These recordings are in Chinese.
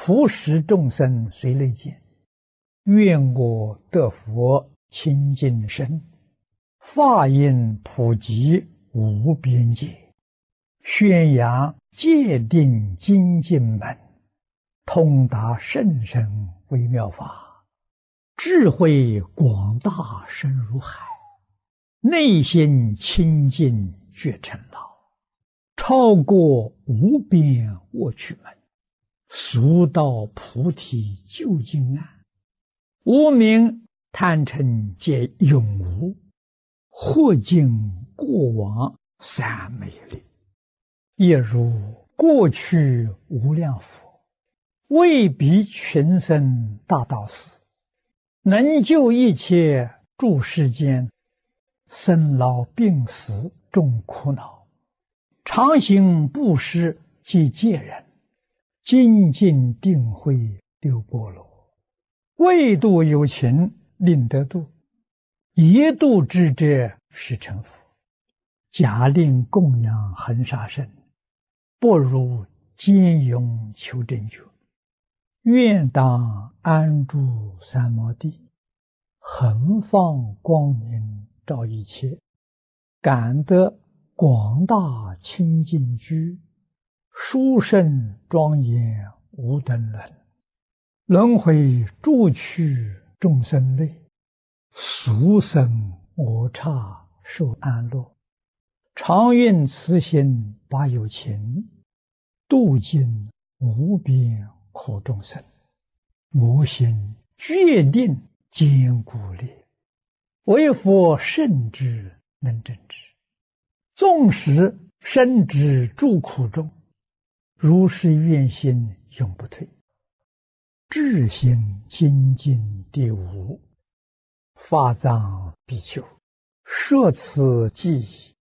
普使众生随类见，愿我得佛清净身，法音普及无边界，宣扬戒定精进门，通达甚深微妙法，智慧广大深如海，内心清净觉尘劳，超过无边卧趣门，速到菩提究竟岸，无明贪嗔皆永无，或尽过往三昧力，也如过去无量佛，为彼群生大道士，能救一切诸世间生老病死众苦恼，常行布施及戒人，精进定慧六波罗，为度有情令得度，一度之者是成佛。假令供养恒沙身，不如坚勇求真觉。愿当安住三摩地，恒放光明照一切，感得广大清净居，殊胜庄严无等伦，轮回诸趣众生类，俗生我刹受安乐，常愿慈心把有情，度尽无边苦众生。我心决定坚固力，为佛圣之能证之，纵使身之诸苦中，如是愿心永不退。智行精进第五，法藏比丘，摄此记忆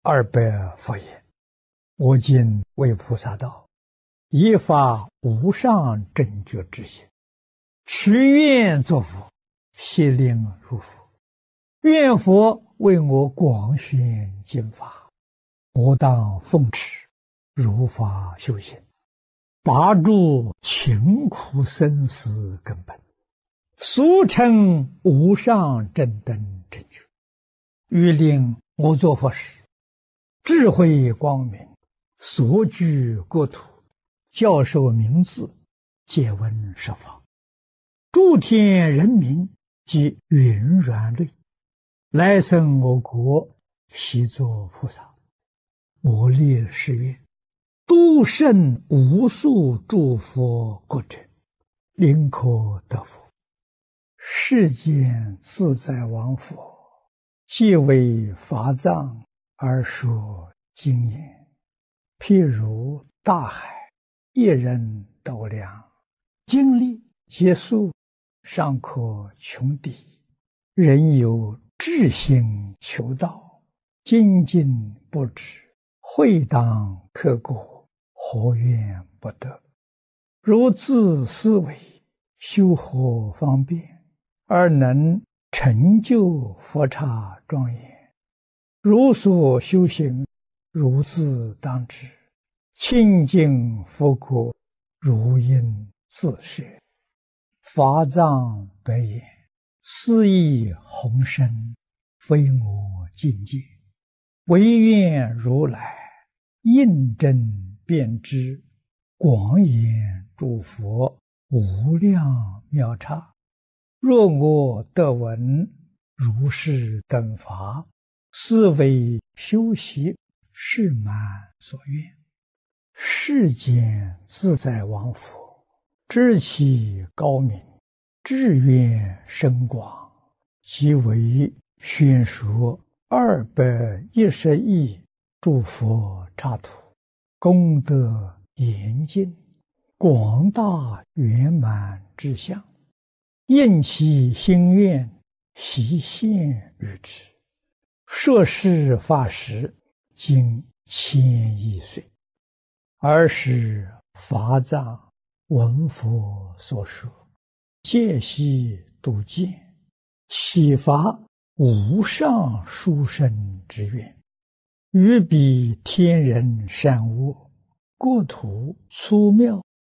200佛言：我今为菩萨道，以发无上正觉之心，许愿作佛，悉令如佛。愿佛为我广宣经法，我当奉持，如法修行，拔除勤苦生死根本，俗称无上正等正觉。欲令我作佛时，智慧光明，所居国土，教授名字，皆闻十方，诸天人民及云软类，来生我国，悉作菩萨。我立誓愿，度胜无数诸佛国者，临可得佛。世间自在王佛，即为法藏而说经言，譬如大海，一人斗量，经历结束，尚可穷敌。人有志心求道，精进不止，会当刻过，何怨不得？如自思维，修何方便，而能成就佛刹庄严？如所修行，如自当知，清净佛国，如应自设。法藏白言：斯亦宏深，非我境界，唯愿如来印证遍知，广演诸佛无量妙刹。若我得闻如是等法，是为修习是满所愿。世间自在王佛，知其高明，志愿深广，即为宣说210亿诸佛刹土，功德严尽，广大圆满之相，应其心愿，悉现于之。摄事法时，经1000亿岁，尔时法藏闻佛所说，戒悉度见，启发无上殊胜之愿，于彼天人善恶，国土粗妙